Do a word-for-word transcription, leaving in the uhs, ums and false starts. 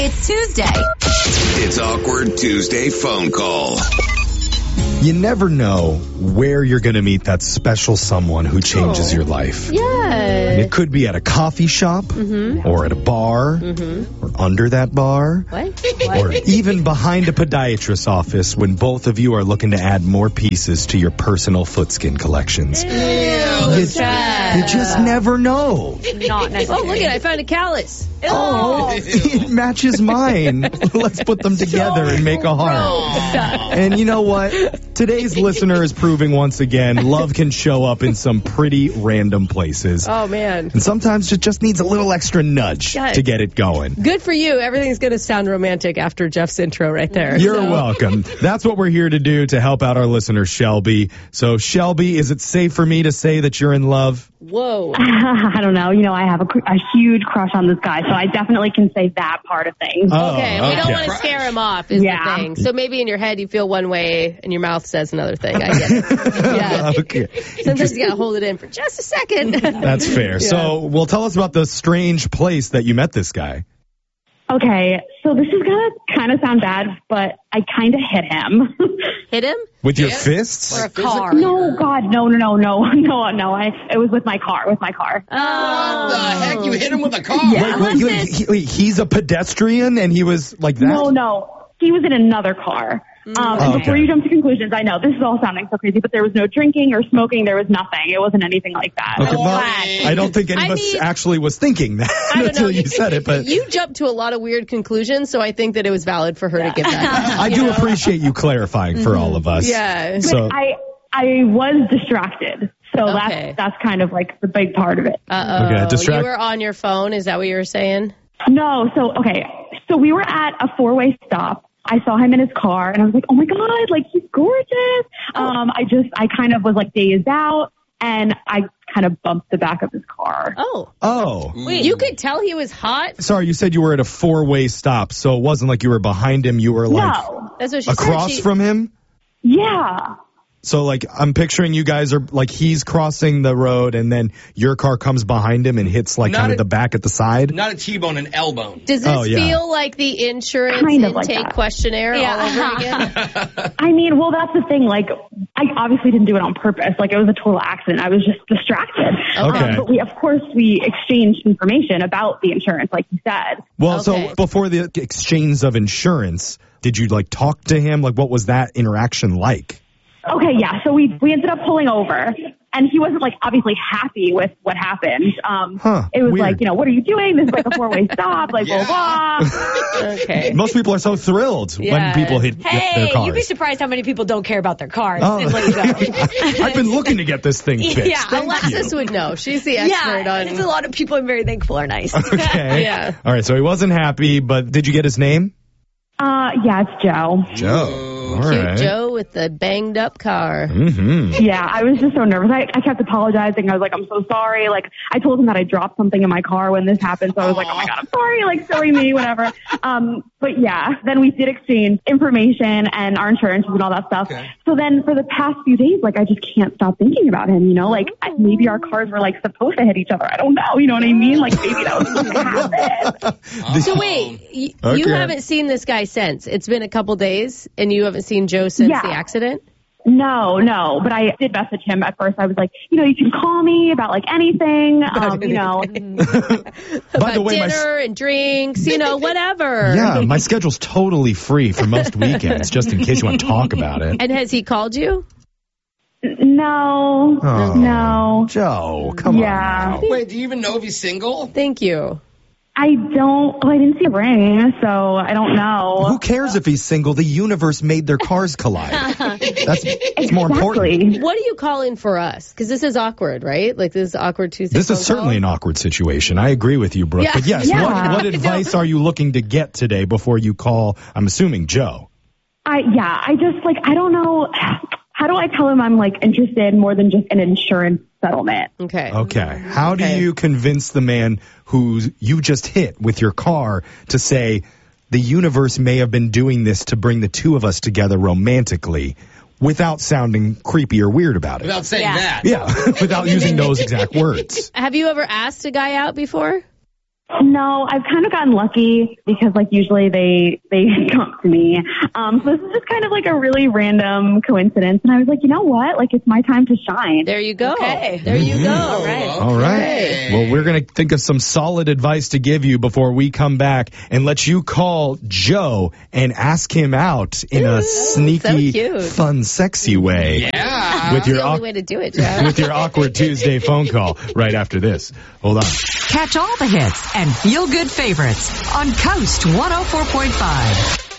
It's Tuesday. It's Awkward Tuesday phone call. You never know where you're going to meet that special someone who changes Oh. your life. Yeah. And it could be at a coffee shop, Mm-hmm. or at a bar, Mm-hmm. or under that bar, What? or What? even behind a podiatrist's office when both of you are looking to add more pieces to your personal footskin collections. You, you just never know. Not necessary. Oh, look at it. I found a callus. Oh, it matches mine. Let's put them together and make a heart. And you know what? Today's listener is proving once again love can show up in some pretty random places. Oh, man. And sometimes it just needs a little extra nudge Yeah. to get it going. Good for you. Everything's going to sound romantic after Jeff's intro right there. You're So- welcome. That's what we're here to do to help out our listener, Shelby. So, Shelby, is it safe for me to say that you're in love? Whoa. I don't know. You know, I have a, cr- a huge crush on this guy, so I definitely can say that part of things. Oh, Okay, we don't okay. want to scare him off is Yeah. the thing. So maybe in your head you feel one way and your mouth says another thing. I get it. Yeah. Okay. Sometimes you got to hold it in for just a second. That's fair. So, well, tell us about the strange place that you met this guy. Okay, so this is gonna kind of sound bad, but I kind of hit him. Hit him? With your fists? Or a car. No, God, no, no, no, no, no, no. I it was with my car, with my car. Oh. What the heck? You hit him with a car? Yeah. Wait, wait, wait, he- wait, he's a pedestrian and he was like that? No, no, he was in another car. Um, and Oh, before okay. you jump to conclusions, I know this is all sounding so crazy, but there was no drinking or smoking. There was nothing. It wasn't anything like that. Okay, well, Boring. I don't think any I of us mean- actually was thinking that I don't until know. you said it, but You jumped to a lot of weird conclusions, so I think that it was valid for her to give that. I do appreciate you clarifying for all of us. Yeah. So, I I was distracted, so Okay. that's that's kind of like the big part of it. Uh-oh. Okay, distract- You were on your phone. Is that what you were saying? No, so okay, so we were at a four-way stop. I saw him in his car, and I was like, "Oh my god, like he's gorgeous." Um, I just, I kind of was like dazed out, and I kind of bumped the back of his car. Oh. oh. Wait, you could tell he was hot? Sorry, you said you were at a four-way stop, so it wasn't like you were behind him, you were like No, That's what she across said. She, from him? yeah, So, like, I'm picturing you guys are, like, he's crossing the road, and then your car comes behind him and hits, like, Not kind a- of the back at the side? Not a T-bone, an L-bone. Does this Oh, yeah. feel like the insurance Kind of like intake that. questionnaire Yeah. all over again? I mean, well, that's the thing. Like, I obviously didn't do it on purpose. Like, it was a total accident. I was just distracted. Okay. Um, but we, of course, we exchanged information about the insurance, like you said. Well, Okay. so before the exchange of insurance, did you, like, talk to him? Like, what was that interaction like? Okay, yeah. So we we ended up pulling over, and he wasn't like obviously happy with what happened. Um, Huh, it was weird. like, you know, what are you doing? This is like a four way stop. Like, Yeah. blah blah. Okay. Most people are so thrilled Yeah. when people hit th- their Hey, cars. you'd be surprised how many people don't care about their cars Oh. and let you go. I've been looking to get this thing fixed. Yeah, Thank Alexis you. would know. She's the expert yeah, on. it's a lot of people I'm very thankful are nice. Okay. Yeah. All right, so he wasn't happy, but did you get his name? Uh, yeah, it's Joe. Joe. All Cute right. Joe with the banged up car. Mm-hmm. Yeah, I was just so nervous. I, I kept apologizing. I was like, I'm so sorry. Like, I told him that I dropped something in my car when this happened. So I was like, oh my God, I'm sorry. Like, silly me, whatever. Um, but yeah, then we did exchange information and our insurances and all that stuff. Okay. So then for the past few days, like, I just can't stop thinking about him, you know? Like, I- maybe our cars were, like, supposed to hit each other. I don't know. You know what I mean? Like, maybe that was supposed to happen. So wait, y- Okay. you haven't seen this guy since. It's been a couple days, and you haven't seen Joe since Yeah. the accident? No, no, but I did message him at first. I was like, you know, you can call me about like anything, um, you know. By the About way, my dinner and drinks, you know, whatever. yeah, my schedule's totally free for most weekends, just in case you want to talk about it. And has he called you? No, Oh. no. Joe, come Yeah. on now. Wait, do you even know if he's single? Thank you. I don't, well, I didn't see a ring, so I don't know. Who cares if he's single? The universe made their cars collide. That's it's more important. Exactly. What do you call in for us? Because this is awkward, right? Like this is awkward Tuesday. This is phone certainly an call? awkward situation. I agree with you, Brooke. Yeah. But yes, Yeah. what, what advice are you looking to get today before you call, I'm assuming, Joe? I, yeah, I just like, I don't know. How do I tell him I'm like interested more than just an insurance settlement? Okay. Okay. How Okay. do you convince the man who you just hit with your car to say the universe may have been doing this to bring the two of us together romantically without sounding creepy or weird about it? Without saying Yeah. that. Yeah, without using those exact words. Have you ever asked a guy out before? No, I've kind of gotten lucky because like usually they they come to me. Um, so this is just kind of like a really random coincidence, and I was like, you know what? Like it's my time to shine. There you go. Okay. There you go. All Right. All right. Well, we're going to think of some solid advice to give you before we come back and let you call Joe and ask him out in a sneaky, cute. fun, sexy way. Yeah. With your The only awk- way to do it, Joe. with your awkward Tuesday phone call right after this. Hold on. Catch all the hits and feel-good favorites on Coast one oh four point five.